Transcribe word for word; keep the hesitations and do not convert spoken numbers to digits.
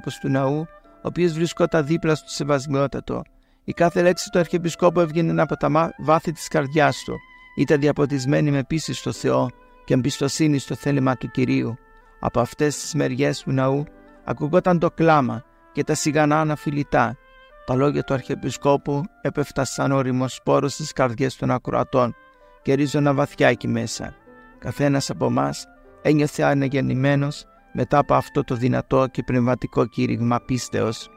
Αρχιεπισκόπος του ναού, ο οποίος βρισκόταν δίπλα στο Σεβασμιότατο. Η κάθε λέξη του Αρχιεπισκόπου έβγαινε από τα βάθη της καρδιάς του. Ήταν διαποτισμένη με πίστη στο Θεό και εμπιστοσύνη στο θέλημα του Κυρίου. Από αυτές τις μεριές του ναού ακουγόταν το κλάμα και τα σιγανά αναφιλητά. Τα λόγια του Αρχιεπισκόπου έπεφταν σαν όριμος σπόρος στις καρδιές των ακροατών και ρίζωνα βαθιά εκεί μέσα. Καθένας από εμάς ένιωθε αναγεννημένος μετά από αυτό το δυνατό και πνευματικό κήρυγμα πίστεως.